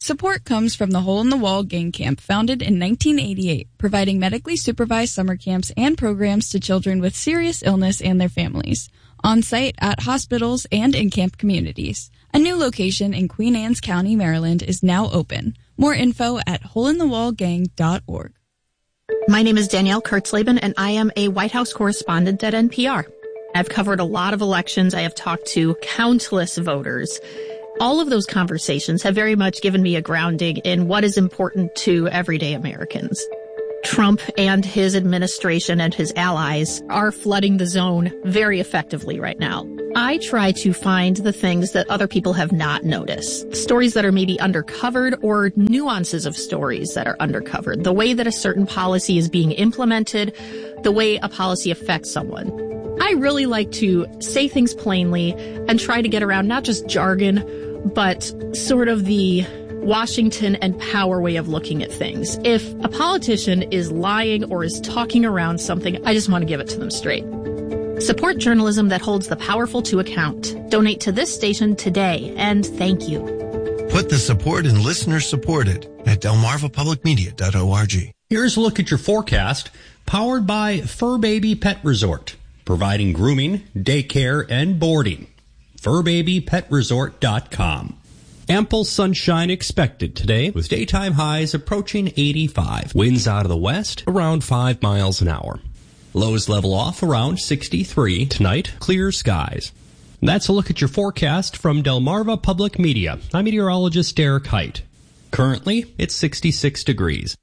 Support comes from the Hole in the Wall Gang Camp, founded in 1988, providing medically supervised summer camps and programs to children with serious illness and their families, on-site at hospitals and in camp communities. A new location in Queen Anne's County, Maryland is now open. More info at holeinthewallgang.org. My name is Danielle Kurtzleben, and I am a White House correspondent at NPR. I've covered a lot of elections. I have talked to countless voters. All of those conversations have very much given me a grounding in what is important to everyday Americans. Trump and his administration and his allies are flooding the zone very effectively right now. I try to find the things that other people have not noticed. Stories that are maybe undercovered or nuances of stories that are undercovered. The way that a certain policy is being implemented, the way a policy affects someone. I really like to say things plainly and try to get around not just jargon, but sort of the Washington and power way of looking at things. If a politician is lying or is talking around something, I just want to give it to them straight. Support journalism that holds the powerful to account. Donate to this station today, and thank you. Put the support in listeners supported at delmarvapublicmedia.org. Here's a look at your forecast, powered by Fur Baby Pet Resort, providing grooming, daycare, and boarding. FurBabyPetResort.com. Ample sunshine expected today with daytime highs approaching 85. Winds out of the west around 5 miles an hour. Lows level off around 63. Tonight, clear skies. And that's a look at your forecast from Delmarva Public Media. I'm meteorologist Derek Height. Currently, it's 66 degrees.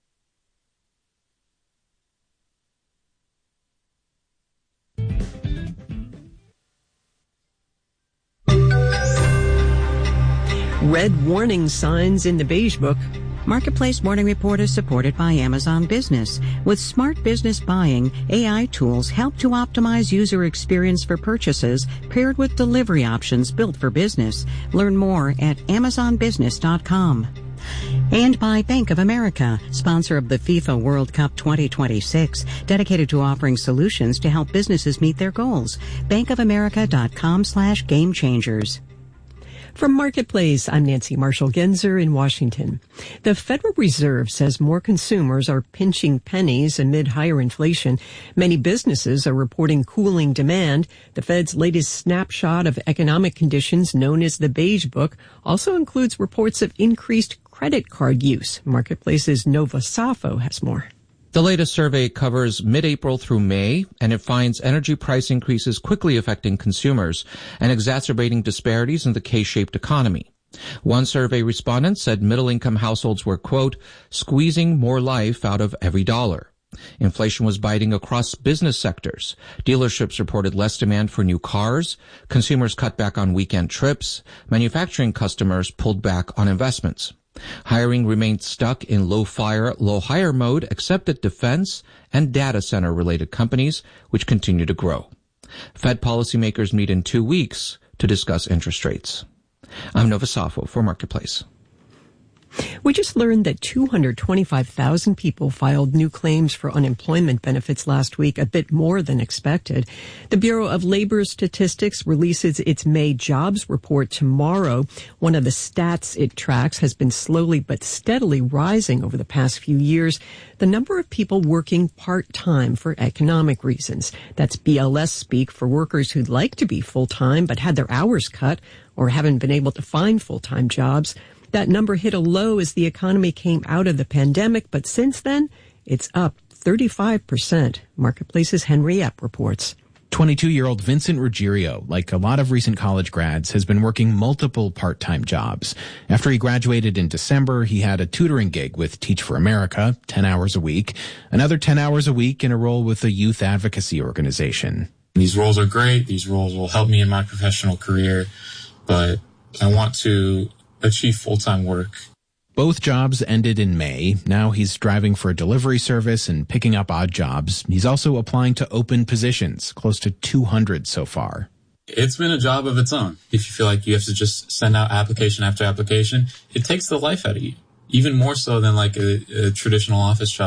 Red warning signs in the Beige Book. Marketplace Morning Report is supported by Amazon Business. With smart business buying, AI tools help to optimize user experience for purchases paired with delivery options built for business. Learn more at amazonbusiness.com. And by Bank of America, sponsor of the FIFA World Cup 2026, dedicated to offering solutions to help businesses meet their goals. bankofamerica.com/gamechangers. From Marketplace, I'm Nancy Marshall-Genzer in Washington. The Federal Reserve says more consumers are pinching pennies amid higher inflation. Many businesses are reporting cooling demand. The Fed's latest snapshot of economic conditions, known as the Beige Book, also includes reports of increased credit card use. Marketplace's Nova Safo has more. The latest survey covers mid-April through May, and it finds energy price increases quickly affecting consumers and exacerbating disparities in the K-shaped economy. One survey respondent said middle-income households were, quote, squeezing more life out of every dollar. Inflation was biting across business sectors. Dealerships reported less demand for new cars. Consumers cut back on weekend trips. Manufacturing customers pulled back on investments. Hiring remained stuck in low-hire mode, except at defense and data center-related companies, which continue to grow. Fed policymakers meet in 2 weeks to discuss interest rates. I'm Nova Safo for Marketplace. We just learned that 225,000 people filed new claims for unemployment benefits last week, a bit more than expected. The Bureau of Labor Statistics releases its May jobs report tomorrow. One of the stats it tracks has been slowly but steadily rising over the past few years. The number of people working part-time for economic reasons. That's BLS speak for workers who'd like to be full-time but had their hours cut or haven't been able to find full-time jobs. That number hit a low as the economy came out of the pandemic, but since then, it's up 35%. Marketplace's Henry Epp reports. 22-year-old Vincent Ruggiero, like a lot of recent college grads, has been working multiple part-time jobs. After he graduated in December, he had a tutoring gig with Teach for America, 10 hours a week, another 10 hours a week in a role with a youth advocacy organization. These roles are great. These roles will help me in my professional career, but I want to achieve full-time work. Both jobs ended in May. Now he's driving for a delivery service and picking up odd jobs. He's also applying to open positions, close to 200 so far. It's been a job of its own. If you feel like you have to just send out application after application, it takes the life out of you, even more so than like a traditional office job.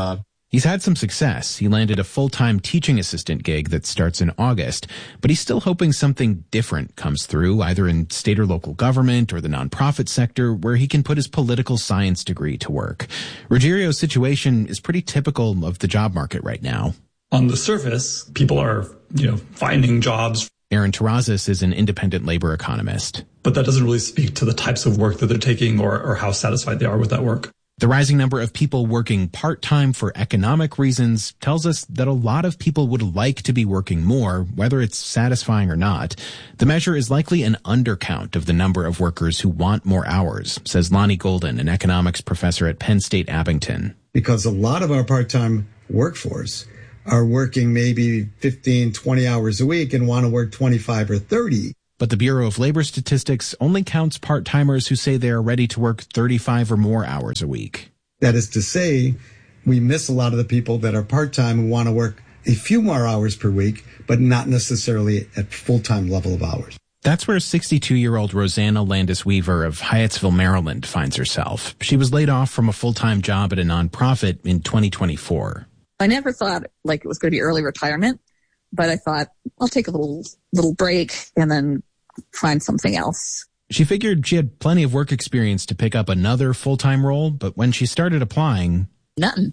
He's had some success. He landed a full-time teaching assistant gig that starts in August, but he's still hoping something different comes through, either in state or local government or the nonprofit sector, where he can put his political science degree to work. Ruggerio's situation is pretty typical of the job market right now. On the surface, people are, finding jobs. Aaron Terrazas is an independent labor economist. But that doesn't really speak to the types of work that they're taking or how satisfied they are with that work. The rising number of people working part-time for economic reasons tells us that a lot of people would like to be working more, whether it's satisfying or not. The measure is likely an undercount of the number of workers who want more hours, says Lonnie Golden, an economics professor at Penn State Abington. Because a lot of our part-time workforce are working maybe 15, 20 hours a week and want to work 25 or 30. But the Bureau of Labor Statistics only counts part-timers who say they are ready to work 35 or more hours a week. That is to say, we miss a lot of the people that are part-time who want to work a few more hours per week, but not necessarily at full-time level of hours. That's where 62-year-old Rosanna Landis Weaver of Hyattsville, Maryland finds herself. She was laid off from a full-time job at a nonprofit in 2024. I never thought it was going to be early retirement, but I thought I'll take a little break and then find something else. She figured she had plenty of work experience to pick up another full-time role, but when she started applying... Nothing.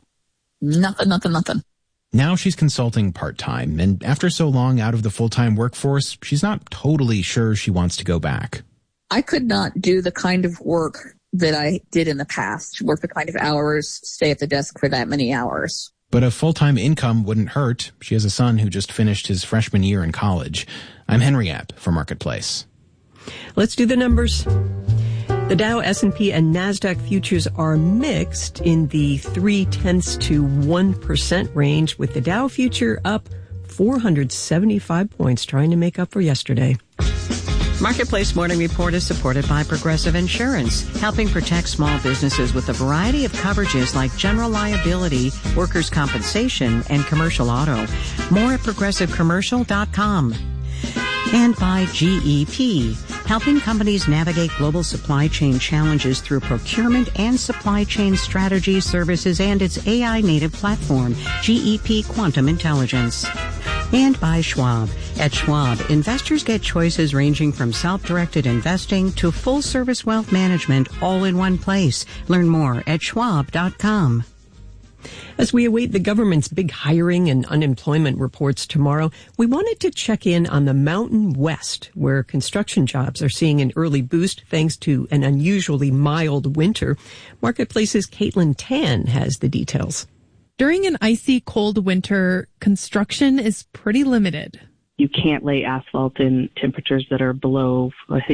Now she's consulting part-time, and after so long out of the full-time workforce, she's not totally sure she wants to go back. I could not do the kind of work that I did in the past, work the kind of hours, stay at the desk for that many hours. But a full-time income wouldn't hurt. She has a son who just finished his freshman year in college. I'm Henry Epp for Marketplace. Let's do the numbers. The Dow, S&P, and NASDAQ futures are mixed in the 0.3 to 1% range, with the Dow future up 475 points, trying to make up for yesterday. Marketplace Morning Report is supported by Progressive Insurance, helping protect small businesses with a variety of coverages like general liability, workers' compensation, and commercial auto. More at progressivecommercial.com. And by GEP, helping companies navigate global supply chain challenges through procurement and supply chain strategy services and its AI-native platform, GEP Quantum Intelligence. And by Schwab. At Schwab, investors get choices ranging from self-directed investing to full-service wealth management all in one place. Learn more at schwab.com. As we await the government's big hiring and unemployment reports tomorrow, we wanted to check in on the Mountain West, where construction jobs are seeing an early boost thanks to an unusually mild winter. Marketplace's Caitlin Tan has the details. During an icy cold winter, construction is pretty limited. You can't lay asphalt in temperatures that are below,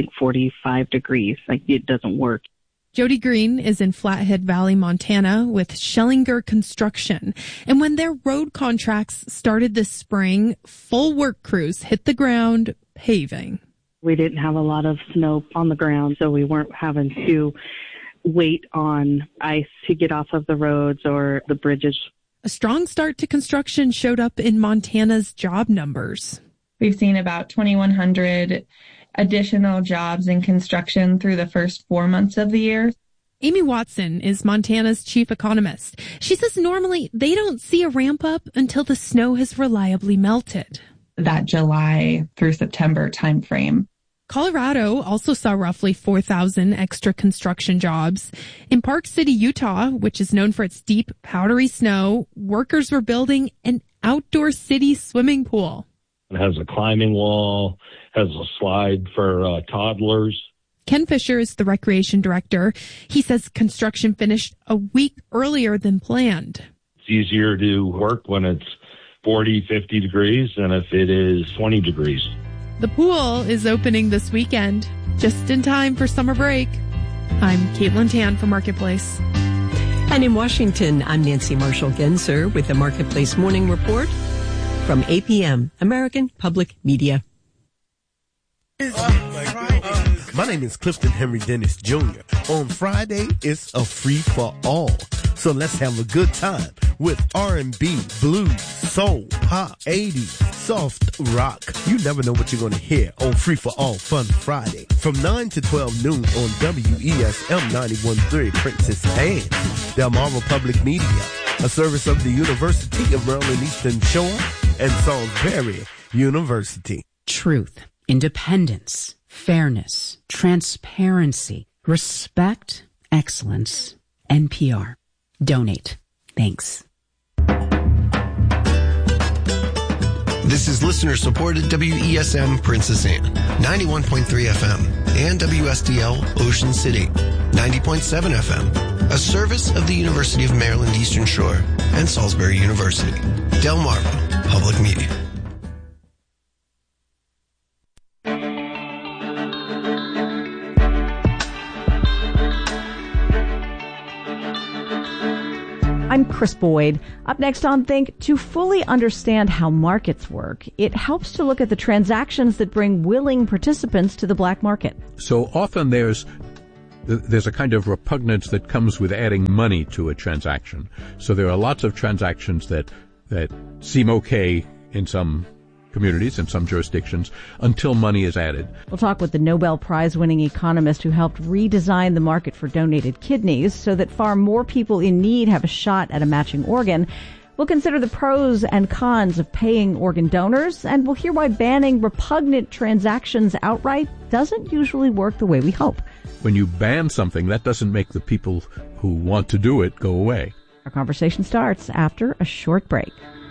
45 degrees. It doesn't work. Jody Green is in Flathead Valley, Montana with Schellinger Construction. And when their road contracts started this spring, full work crews hit the ground paving. We didn't have a lot of snow on the ground, so we weren't having to wait on ice to get off of the roads or the bridges. A strong start to construction showed up in Montana's job numbers. We've seen about 2,100 additional jobs in construction through the first 4 months of the year. Amy Watson is Montana's chief economist. She says normally they don't see a ramp up until the snow has reliably melted. That July through September timeframe. Colorado also saw roughly 4,000 extra construction jobs. In Park City, Utah, which is known for its deep, powdery snow, workers were building an outdoor city swimming pool. It has a climbing wall, has a slide for toddlers. Ken Fisher is the recreation director. He says construction finished a week earlier than planned. It's easier to work when it's 40, 50 degrees than if it is 20 degrees. The pool is opening this weekend, just in time for summer break. I'm Caitlin Tan for Marketplace. And in Washington, I'm Nancy Marshall-Genzer with the Marketplace Morning Report from APM, American Public Media. My name is Clifton Henry Dennis Jr. On Friday, it's a free-for-all. So let's have a good time with R&B, blues, soul, pop, 80s, soft rock. You never know what you're going to hear on Free for All Fun Friday from 9 to 12 noon on WESM 91.3 Princess Anne, Delmarva Public Media. a service of the University of Maryland Eastern Shore and Salisbury University. Truth, independence, fairness, transparency, respect, excellence. NPR. Donate. Thanks. This is listener-supported WESM Princess Anne, 91.3 FM, and WSDL Ocean City, 90.7 FM, a service of the University of Maryland Eastern Shore and Salisbury University. Delmarva Public Media. I'm Chris Boyd. Up next on Think, to fully understand how markets work, it helps to look at the transactions that bring willing participants to the black market. So often there's a kind of repugnance that comes with adding money to a transaction. So there are lots of transactions that seem okay in some communities and some jurisdictions until money is added. We'll talk with the Nobel Prize-winning economist who helped redesign the market for donated kidneys so that far more people in need have a shot at a matching organ. We'll consider the pros and cons of paying organ donors, and we'll hear why banning repugnant transactions outright doesn't usually work the way we hope. When you ban something, that doesn't make the people who want to do it go away. Our conversation starts after a short break.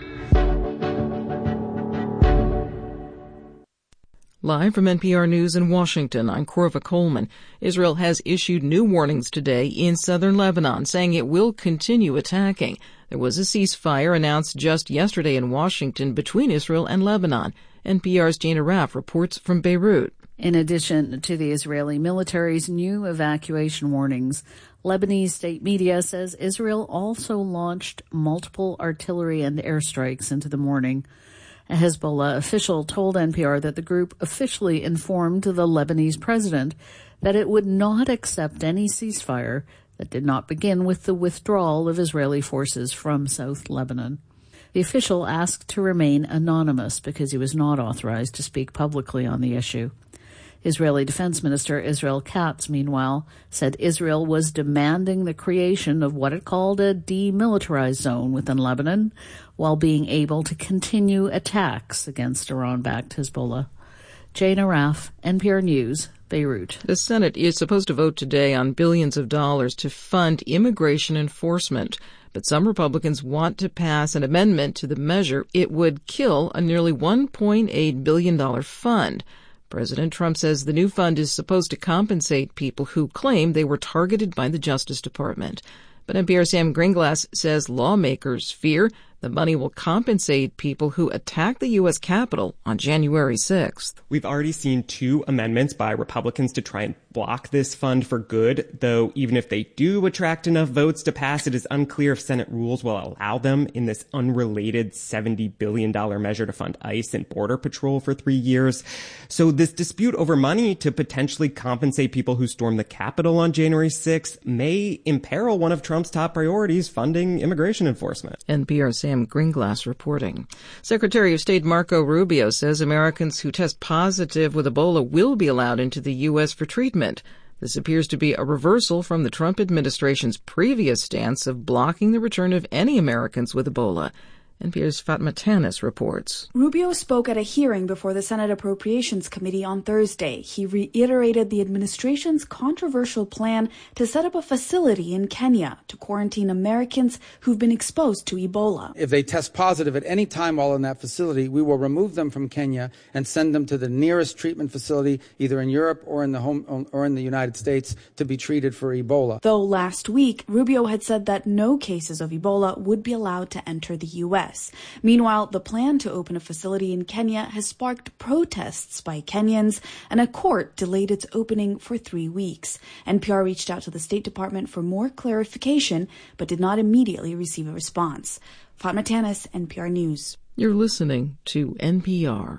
Live from NPR News in Washington, I'm Corva Coleman. Israel has issued new warnings today in southern Lebanon, saying it will continue attacking. There was a ceasefire announced just yesterday in Washington between Israel and Lebanon. NPR's Jana Raff reports from Beirut. In addition to the Israeli military's new evacuation warnings, Lebanese state media says Israel also launched multiple artillery and airstrikes into the morning. A Hezbollah official told NPR that the group officially informed the Lebanese president that it would not accept any ceasefire that did not begin with the withdrawal of Israeli forces from South Lebanon. The official asked to remain anonymous because he was not authorized to speak publicly on the issue. Israeli Defense Minister Israel Katz, meanwhile, said Israel was demanding the creation of what it called a demilitarized zone within Lebanon, while being able to continue attacks against Iran-backed Hezbollah. Jana Raff, NPR News, Beirut. The Senate is supposed to vote today on billions of dollars to fund immigration enforcement. But some Republicans want to pass an amendment to the measure. It would kill a nearly $1.8 billion fund. President Trump says the new fund is supposed to compensate people who claim they were targeted by the Justice Department. But NPR's Sam Greenglass says lawmakers fear the money will compensate people who attacked the U.S. Capitol on January 6th. We've already seen 2 amendments by Republicans to try and block this fund for good, though even if they do attract enough votes to pass, it is unclear if Senate rules will allow them in this unrelated $70 billion measure to fund ICE and Border Patrol for 3 years. So this dispute over money to potentially compensate people who stormed the Capitol on January 6th may imperil one of Trump's top priorities, funding immigration enforcement. NPR's Sam Greenglass reporting. Secretary of State Marco Rubio says Americans who test positive with Ebola will be allowed into the U.S. for treatment. This appears to be a reversal from the Trump administration's previous stance of blocking the return of any Americans with Ebola. NPR's Fatma Tanis reports. Rubio spoke at a hearing before the Senate Appropriations Committee on Thursday. He reiterated the administration's controversial plan to set up a facility in Kenya to quarantine Americans who've been exposed to Ebola. If they test positive at any time while in that facility, we will remove them from Kenya and send them to the nearest treatment facility, either in Europe or in the United States, to be treated for Ebola. Though last week, Rubio had said that no cases of Ebola would be allowed to enter the U.S. Meanwhile, the plan to open a facility in Kenya has sparked protests by Kenyans, and a court delayed its opening for 3 weeks. NPR reached out to the State Department for more clarification, but did not immediately receive a response. Fatma Tanis, NPR News. You're listening to NPR.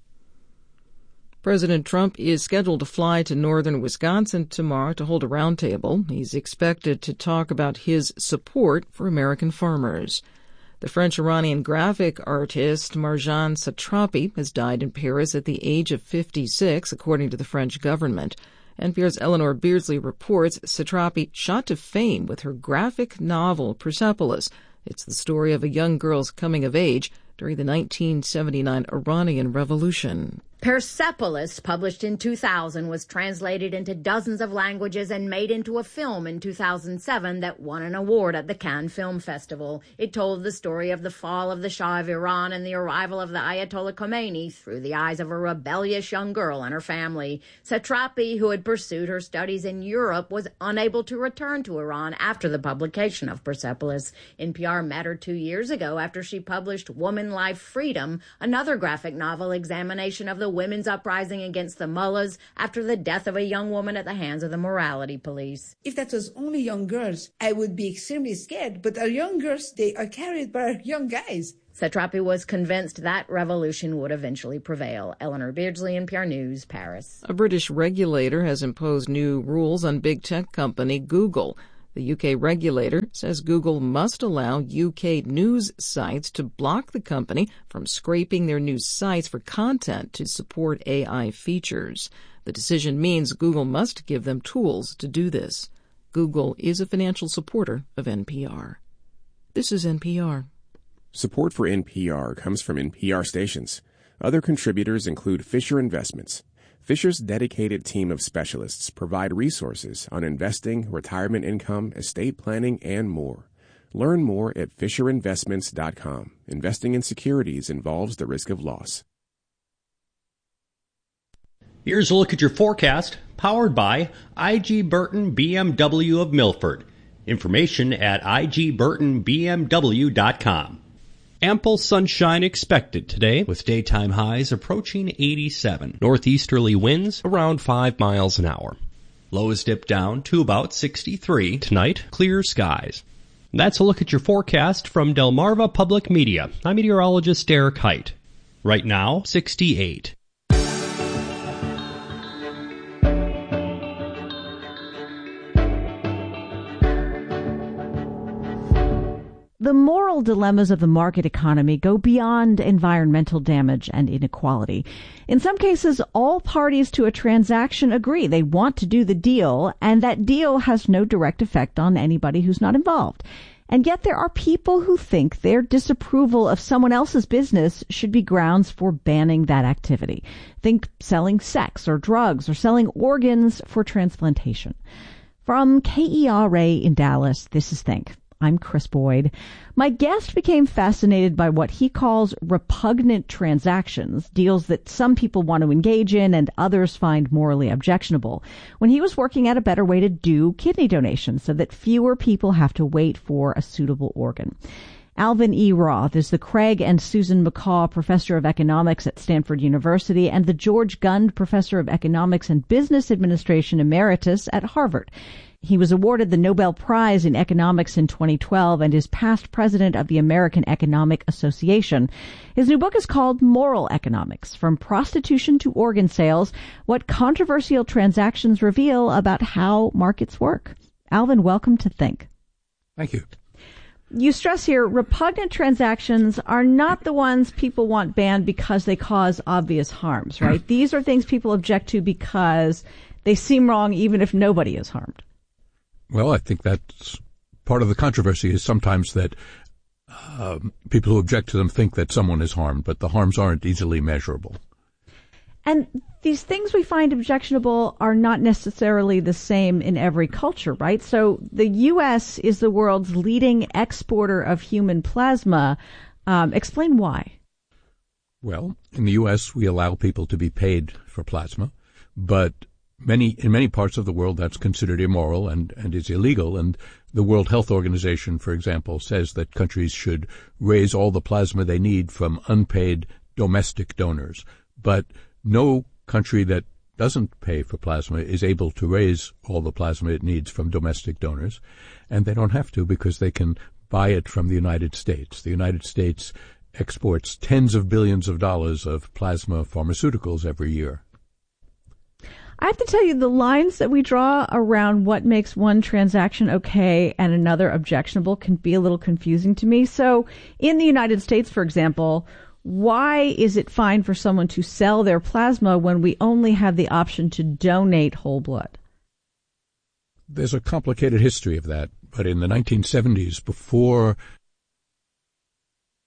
President Trump is scheduled to fly to northern Wisconsin tomorrow to hold a roundtable. He's expected to talk about his support for American farmers. The French-Iranian graphic artist Marjane Satrapi has died in Paris at the age of 56, according to the French government. NPR's Eleanor Beardsley reports Satrapi shot to fame with her graphic novel Persepolis. It's the story of a young girl's coming of age during the 1979 Iranian Revolution. Persepolis, published in 2000, was translated into dozens of languages and made into a film in 2007 that won an award at the Cannes Film Festival. It told the story of the fall of the Shah of Iran and the arrival of the Ayatollah Khomeini through the eyes of a rebellious young girl and her family. Satrapi, who had pursued her studies in Europe, was unable to return to Iran after the publication of Persepolis. NPR met her 2 years ago after she published Woman, Life, Freedom, another graphic novel examination of the women's uprising against the mullahs after the death of a young woman at the hands of the morality police. If that was only young girls, I would be extremely scared. But our young girls, they are carried by young guys. Satrapi was convinced that revolution would eventually prevail. Eleanor Beardsley, NPR News, Paris. A British regulator has imposed new rules on big tech company Google. The UK regulator says Google must allow UK news sites to block the company from scraping their news sites for content to support AI features. The decision means Google must give them tools to do this. Google is a financial supporter of NPR. This is NPR. Support for NPR comes from NPR stations. Other contributors include Fisher Investments. Fisher's dedicated team of specialists provide resources on investing, retirement income, estate planning, and more. Learn more at FisherInvestments.com. Investing in securities involves the risk of loss. Here's a look at your forecast, powered by I.G. Burton BMW of Milford. Information at igburtonbmw.com. Ample sunshine expected today, with daytime highs approaching 87. Northeasterly winds around 5 miles an hour. Lows dip down to about 63. Tonight, clear skies. That's a look at your forecast from Delmarva Public Media. I'm meteorologist Derek Height. Right now, 68. The moral dilemmas of the market economy go beyond environmental damage and inequality. In some cases, all parties to a transaction agree they want to do the deal, and that deal has no direct effect on anybody who's not involved. And yet there are people who think their disapproval of someone else's business should be grounds for banning that activity. Think selling sex or drugs or selling organs for transplantation. From KERA in Dallas, this is Think. I'm Chris Boyd. My guest became fascinated by what he calls repugnant transactions, deals that some people want to engage in and others find morally objectionable, when he was working at a better way to do kidney donations so that fewer people have to wait for a suitable organ. Alvin E. Roth is the Craig and Susan McCaw Professor of Economics at Stanford University and the George Gund Professor of Economics and Business Administration Emeritus at Harvard. He was awarded the Nobel Prize in Economics in 2012 and is past president of the American Economic Association. His new book is called Moral Economics, From Prostitution to Organ Sales, What Controversial Transactions Reveal About How Markets Work. Alvin, welcome to Think. Thank you. You stress here, repugnant transactions are not the ones people want banned because they cause obvious harms, right? These are things people object to because they seem wrong even if nobody is harmed. Well, I think that's part of the controversy is sometimes that people who object to them think that someone is harmed, but the harms aren't easily measurable. And these things we find objectionable are not necessarily the same in every culture, right? So the U.S. is the world's leading exporter of human plasma. Explain why. Well, in the U.S., we allow people to be paid for plasma, but in many parts of the world that's considered immoral and is illegal. And the World Health Organization, for example, says that countries should raise all the plasma they need from unpaid domestic donors. But no country that doesn't pay for plasma is able to raise all the plasma it needs from domestic donors. And they don't have to because they can buy it from the United States. The United States exports tens of billions of dollars of plasma pharmaceuticals every year. I have to tell you, the lines that we draw around what makes one transaction okay and another objectionable can be a little confusing to me. So in the United States, for example, why is it fine for someone to sell their plasma when we only have the option to donate whole blood? There's a complicated history of that. But in the 1970s, before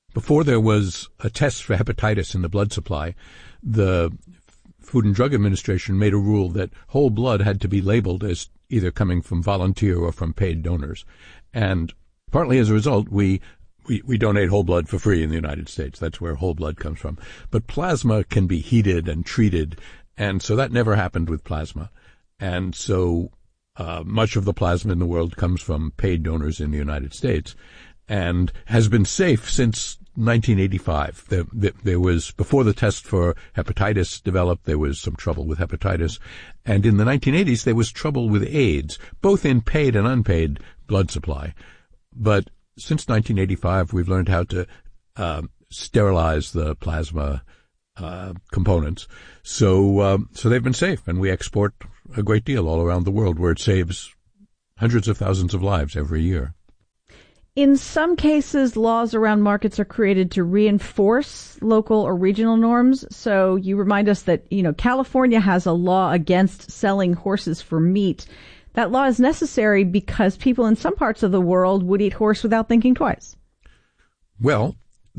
before there was a test for hepatitis in the blood supply, the Food and Drug Administration made a rule that whole blood had to be labeled as either coming from volunteer or from paid donors. And partly as a result, we donate whole blood for free in the United States. That's where whole blood comes from. But plasma can be heated and treated, and so that never happened with plasma. And so much of the plasma in the world comes from paid donors in the United States and has been safe since 1985. There was, before the test for hepatitis developed, there was some trouble with hepatitis. And in the 1980s, there was trouble with AIDS, both in paid and unpaid blood supply. But since 1985, we've learned how to sterilize the plasma components. So they've been safe, and we export a great deal all around the world, where it saves hundreds of thousands of lives every year. In some cases, laws around markets are created to reinforce local or regional norms. So you remind us that, California has a law against selling horses for meat. That law is necessary because people in some parts of the world would eat horse without thinking twice. Well,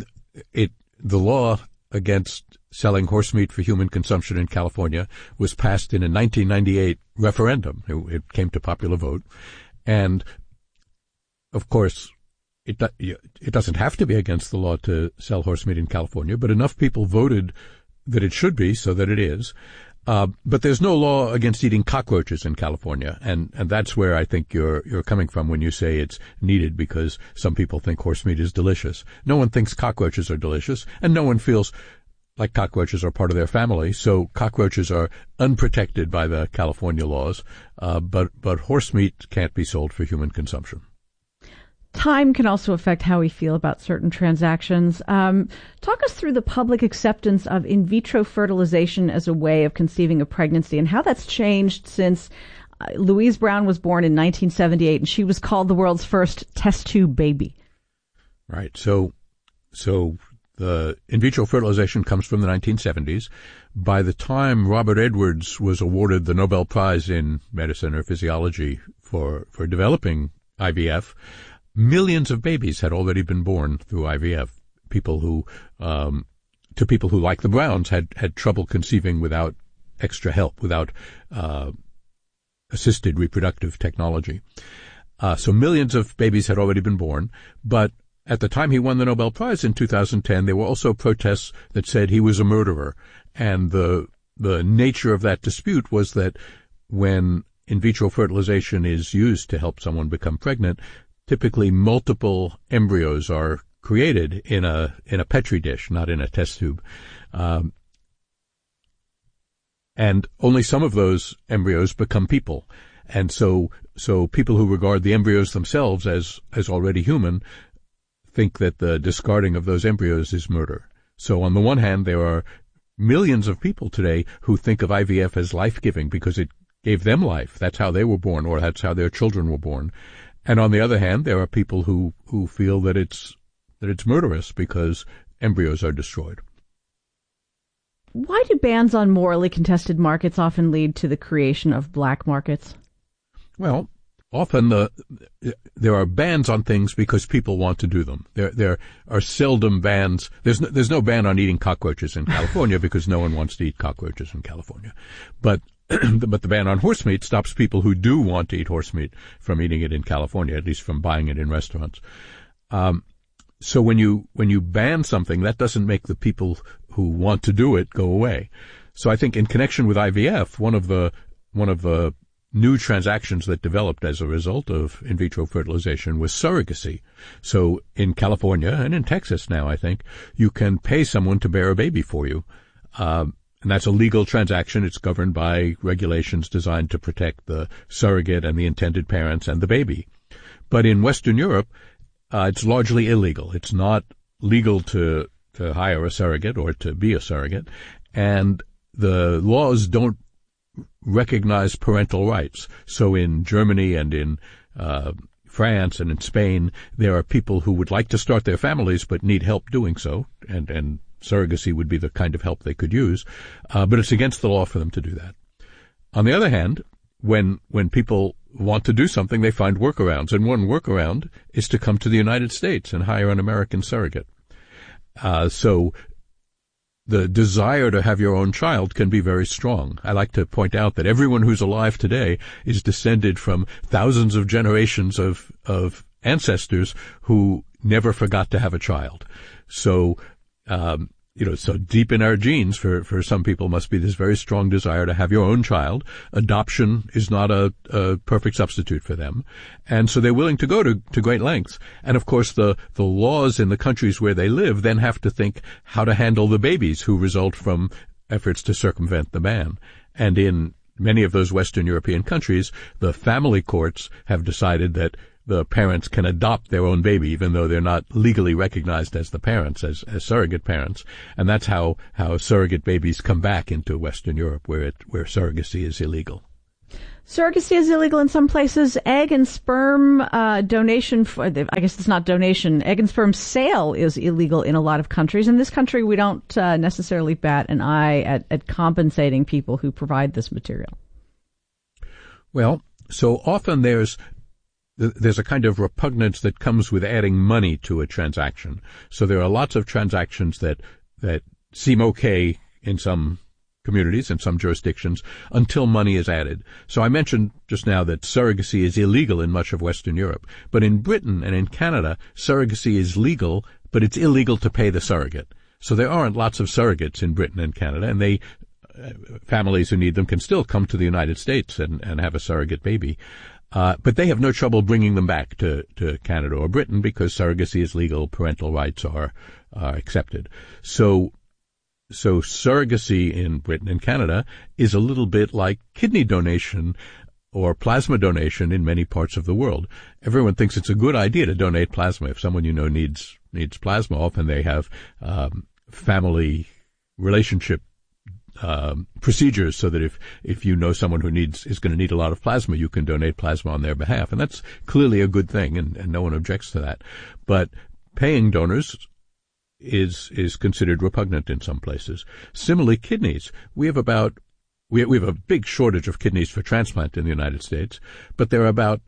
the law against selling horse meat for human consumption in California was passed in a 1998 referendum. It came to popular vote. And, of course, it doesn't have to be against the law to sell horse meat in California, but enough people voted that it should be, so that it is. But there's no law against eating cockroaches in California, and that's where I think you're coming from when you say it's needed, because some people think horse meat is delicious. No one thinks cockroaches are delicious, and no one feels like cockroaches are part of their family, so cockroaches are unprotected by the California laws, but horse meat can't be sold for human consumption. Time can also affect how we feel about certain transactions. Talk us through the public acceptance of in vitro fertilization as a way of conceiving a pregnancy and how that's changed since Louise Brown was born in 1978 and she was called the world's first test tube baby. Right. So the in vitro fertilization comes from the 1970s. By the time Robert Edwards was awarded the Nobel Prize in Medicine or Physiology for developing IVF, millions of babies had already been born through IVF. People who, like the Browns, had trouble conceiving without extra help, without assisted reproductive technology. So millions of babies had already been born. But at the time he won the Nobel Prize in 2010, there were also protests that said he was a murderer. And the nature of that dispute was that when in vitro fertilization is used to help someone become pregnant, typically multiple embryos are created in a petri dish, not in a test tube. And only some of those embryos become people. And so people who regard the embryos themselves as already human think that the discarding of those embryos is murder. So on the one hand, there are millions of people today who think of IVF as life-giving because it gave them life. That's how they were born, or that's how their children were born. And on the other hand, there are people who feel that it's murderous because embryos are destroyed. Why do bans on morally contested markets often lead to the creation of black markets? Well, often there are bans on things because people want to do them. There are seldom bans. There's no ban on eating cockroaches in California because no one wants to eat cockroaches in California. But the ban on horse meat stops people who do want to eat horse meat from eating it in California, at least from buying it in restaurants. So when you ban something, that doesn't make the people who want to do it go away. So I think in connection with IVF, one of the new transactions that developed as a result of in vitro fertilization was surrogacy. So in California and in Texas now, I think, you can pay someone to bear a baby for you. And that's a legal transaction. It's governed by regulations designed to protect the surrogate and the intended parents and the baby. But in Western Europe, it's largely illegal. It's not legal to hire a surrogate or to be a surrogate. And the laws don't recognize parental rights. So in Germany and in France and in Spain, there are people who would like to start their families but need help doing so, and surrogacy would be the kind of help they could use, but it's against the law for them to do that. On the other hand, when people want to do something, they find workarounds, and one workaround is to come to the United States and hire an American surrogate. So the desire to have your own child can be very strong. I like to point out that everyone who's alive today is descended from thousands of generations of ancestors who never forgot to have a child. So, so deep in our genes for some people must be this very strong desire to have your own child. Adoption is not a perfect substitute for them. And so they're willing to go to great lengths. And of course the laws in the countries where they live then have to think how to handle the babies who result from efforts to circumvent the ban. And in many of those Western European countries, the family courts have decided that the parents can adopt their own baby, even though they're not legally recognized as the parents, as surrogate parents. And that's how surrogate babies come back into Western Europe, where surrogacy is illegal. Surrogacy is illegal in some places. Egg and sperm donation, I guess it's not donation, egg and sperm sale is illegal in a lot of countries. In this country, we don't necessarily bat an eye at compensating people who provide this material. Well, so often there's a kind of repugnance that comes with adding money to a transaction. So there are lots of transactions that seem okay in some communities, in some jurisdictions, until money is added. So I mentioned just now that surrogacy is illegal in much of Western Europe. But in Britain and in Canada, surrogacy is legal, but it's illegal to pay the surrogate. So there aren't lots of surrogates in Britain and Canada, and families who need them can still come to the United States and have a surrogate baby. But they have no trouble bringing them back to Canada or Britain because surrogacy is legal, parental rights are accepted. So surrogacy in Britain and Canada is a little bit like kidney donation or plasma donation in many parts of the world. Everyone thinks it's a good idea to donate plasma. If someone you know needs plasma, often they have family relationship procedures so that if you know someone who is going to need a lot of plasma, you can donate plasma on their behalf. And that's clearly a good thing, and no one objects to that. But paying donors is considered repugnant in some places. Similarly, kidneys. We have a big shortage of kidneys for transplant in the United States, but there are about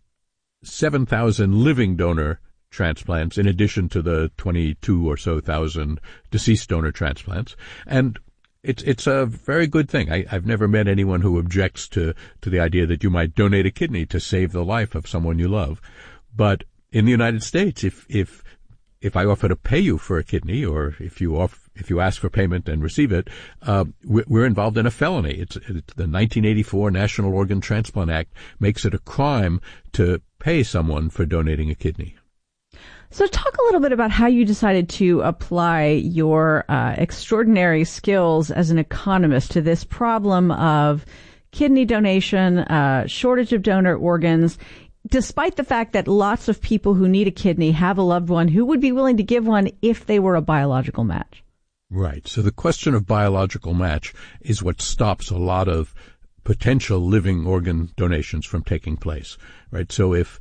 7,000 living donor transplants in addition to the 22 or so thousand deceased donor transplants. And it's a very good thing. I've never met anyone who objects to the idea that you might donate a kidney to save the life of someone you love. But in the United States, if I offer to pay you for a kidney, or if you ask for payment and receive it, we're involved in a felony. It's the 1984 National Organ Transplant Act makes it a crime to pay someone for donating a kidney. So talk a little bit about how you decided to apply your extraordinary skills as an economist to this problem of kidney donation, shortage of donor organs, despite the fact that lots of people who need a kidney have a loved one who would be willing to give one if they were a biological match. Right. So the question of biological match is what stops a lot of potential living organ donations from taking place. Right. So if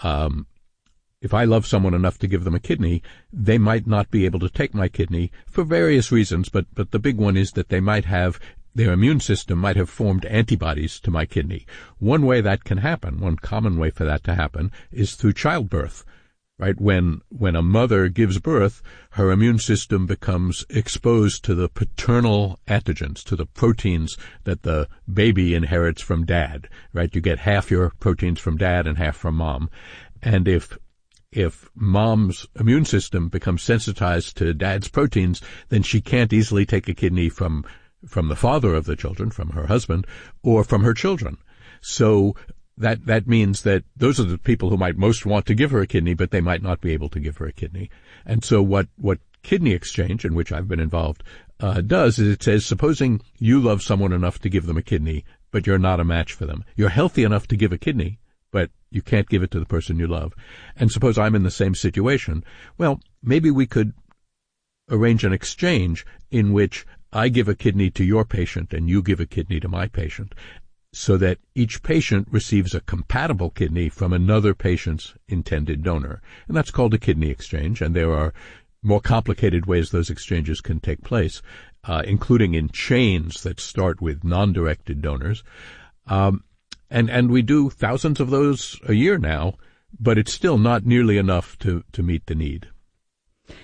I love someone enough to give them a kidney, they might not be able to take my kidney for various reasons, but the big one is that their immune system might have formed antibodies to my kidney. One way that can happen, one common way for that to happen, is through childbirth. Right? When a mother gives birth, her immune system becomes exposed to the paternal antigens, to the proteins that the baby inherits from dad. Right? You get half your proteins from dad and half from mom. And if mom's immune system becomes sensitized to dad's proteins, then she can't easily take a kidney from the father of the children, from her husband, or from her children. So that means that those are the people who might most want to give her a kidney, but they might not be able to give her a kidney. And so what Kidney Exchange, in which I've been involved, does is it says, supposing you love someone enough to give them a kidney, but you're not a match for them. You're healthy enough to give a kidney, but you can't give it to the person you love. And suppose I'm in the same situation. Well, maybe we could arrange an exchange in which I give a kidney to your patient and you give a kidney to my patient, so that each patient receives a compatible kidney from another patient's intended donor. And that's called a kidney exchange, and there are more complicated ways those exchanges can take place, including in chains that start with non-directed donors. And we do thousands of those a year now, but it's still not nearly enough to meet the need.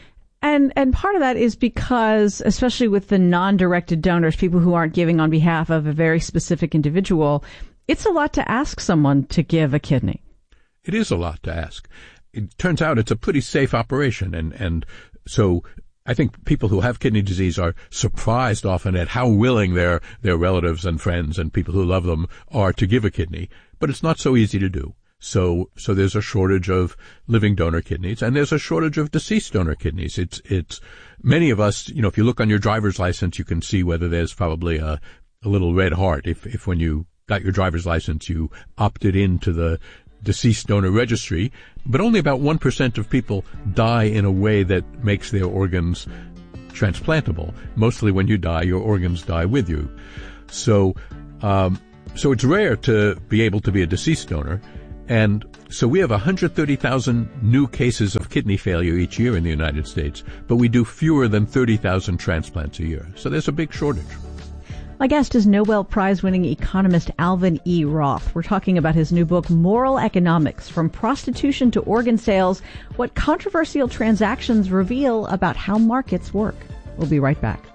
And part of that is because, especially with the non-directed donors, people who aren't giving on behalf of a very specific individual, it's a lot to ask someone to give a kidney. It is a lot to ask. It turns out it's a pretty safe operation, and so I think people who have kidney disease are surprised often at how willing their relatives and friends and people who love them are to give a kidney, but it's not so easy to do. So there's a shortage of living donor kidneys, and there's a shortage of deceased donor kidneys. It's many of us, if you look on your driver's license, you can see whether there's probably a little red heart if when you got your driver's license you opted into the deceased donor registry, but only about 1% of people die in a way that makes their organs transplantable. Mostly when you die, your organs die with you. So it's rare to be able to be a deceased donor. And so we have 130,000 new cases of kidney failure each year in the United States, but we do fewer than 30,000 transplants a year. So there's a big shortage. My guest is Nobel Prize-winning economist Alvin E. Roth. We're talking about his new book, Moral Economics, From Prostitution to Organ Sales, What Controversial Transactions Reveal About How Markets Work. We'll be right back.